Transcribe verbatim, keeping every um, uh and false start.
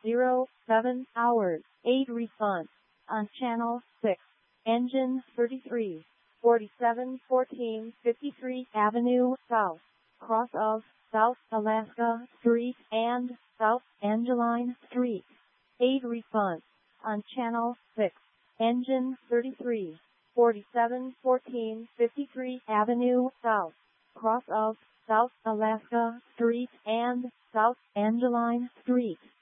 zero seven hours. eight Response on Channel six. Engine thirty-three, forty-seven fourteen fifty-three Avenue South, cross of South Alaska Street and South Angeline Street. eight Response on Channel six. Engine thirty-three, forty-seven fourteen fifty-three Avenue South, cross of South Alaska Street and South Angeline Street.